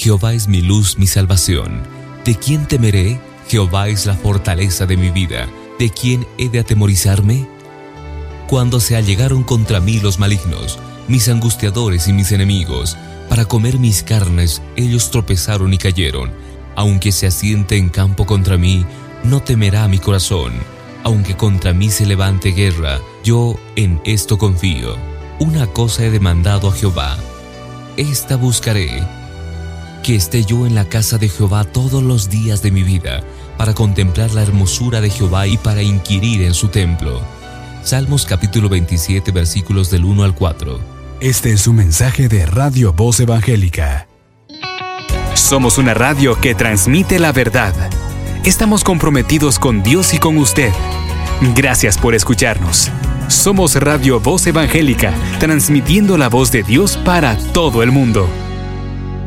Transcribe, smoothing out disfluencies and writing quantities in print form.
Jehová es mi luz, mi salvación. ¿De quién temeré? Jehová es la fortaleza de mi vida. ¿De quién he de atemorizarme? Cuando se allegaron contra mí los malignos, mis angustiadores y mis enemigos, para comer mis carnes, ellos tropezaron y cayeron. Aunque se asiente en campo contra mí, no temerá mi corazón. Aunque contra mí se levante guerra, yo en esto confío. Una cosa he demandado a Jehová, esta buscaré, que esté yo en la casa de Jehová todos los días de mi vida, para contemplar la hermosura de Jehová y para inquirir en su templo. Salmos capítulo 27, versículos del 1 al 4. Este es un mensaje de Radio Voz Evangélica. Somos una radio que transmite la verdad. Estamos comprometidos con Dios y con usted. Gracias por escucharnos. Somos Radio Voz Evangélica, transmitiendo la voz de Dios para todo el mundo.